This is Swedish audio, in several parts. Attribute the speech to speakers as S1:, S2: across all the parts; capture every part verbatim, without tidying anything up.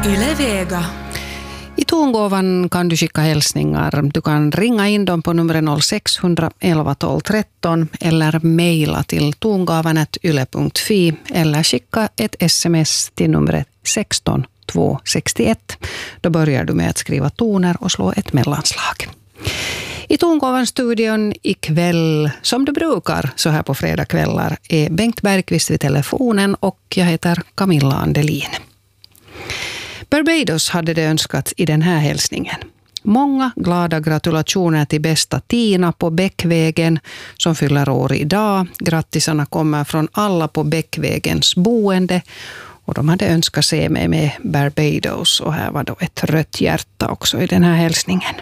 S1: Yle Vega.
S2: I tongåvan kan du skicka hälsningar. Du kan ringa in dem på nummer noll sex ett ett ett tolv tretton eller mejla till tongavan at yle punkt fi eller skicka ett sms till numret sexton två sextioett. Då börjar du med att skriva toner och slå ett mellanslag. I Tongåvan-studion ikväll, som du brukar så här på fredagskvällar, är Bengt Bergqvist vid telefonen och jag heter Camilla Andelin. Barbados hade det önskat i den här hälsningen. Många glada gratulationer till bästa Tina på Bäckvägen som fyller år idag. Grattisarna kommer från alla på Bäckvägens boende och de hade önskat se mig med Barbados och här var då ett rött hjärta också i den här hälsningen.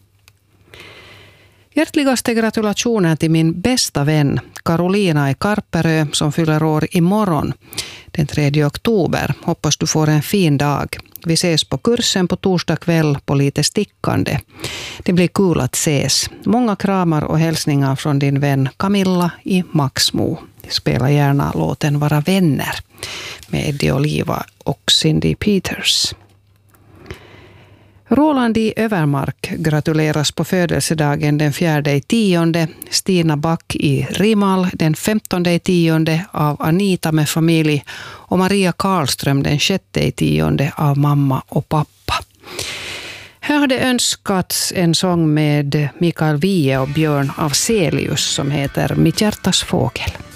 S2: Hjärtligaste gratulationer till min bästa vän Carolina i Karperö som fyller år imorgon den tredje oktober. Hoppas du får en fin dag. Vi ses på kursen på torsdag kväll på lite stickande. Det blir kul att ses. Många kramar och hälsningar från din vän Camilla i Maxmo. Spela gärna låten Vara vänner med Eddie Oliva och Cindy Peters. Roland i Övermark gratuleras på födelsedagen den fjärde i tionde, Stina Back i Rimal den femtonde i tionde av Anita med familj och Maria Karlström den sjätte i tionde av mamma och pappa. Här har det önskats en sång med Mikael Wiehe och Björn Afzelius som heter Mitt hjärtas fågel.